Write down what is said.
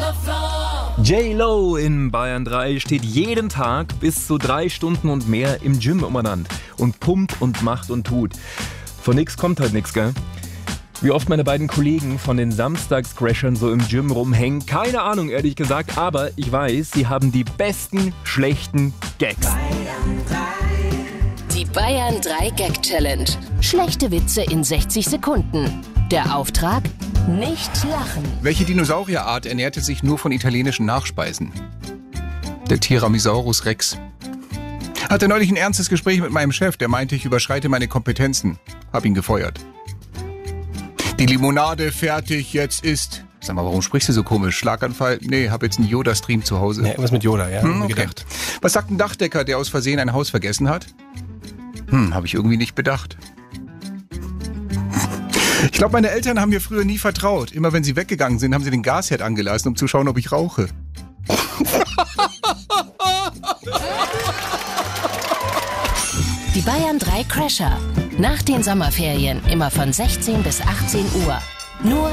J-Lo in Bayern 3 steht jeden Tag bis zu 3 Stunden und mehr im Gym umeinander und pumpt und macht und tut. Von nix kommt halt nix, gell? Wie oft meine beiden Kollegen von den Samstagscrashern so im Gym rumhängen, keine Ahnung, ehrlich gesagt, aber ich weiß, sie haben die besten schlechten Gags. Die Bayern 3 Gag Challenge. Schlechte Witze in 60 Sekunden. Der Auftrag? Nicht lachen. Welche Dinosaurierart ernährte sich nur von italienischen Nachspeisen? Der Tyrannosaurus Rex. Hatte neulich ein ernstes Gespräch mit meinem Chef, der meinte, ich überschreite meine Kompetenzen. Hab ihn gefeuert. Die Limonade fertig, jetzt ist... Sag mal, warum sprichst du so komisch? Schlaganfall? Nee, hab jetzt einen Yoda-Stream zu Hause. Ja, irgendwas mit Yoda, ja. Okay. Gedacht. Was sagt ein Dachdecker, der aus Versehen ein Haus vergessen hat? Hab ich irgendwie nicht bedacht. Ich glaube, meine Eltern haben mir früher nie vertraut. Immer wenn sie weggegangen sind, haben sie den Gasherd angelassen, um zu schauen, ob ich rauche. Die Bayern 3 Crasher. Nach den Sommerferien immer von 16 bis 18 Uhr. Nur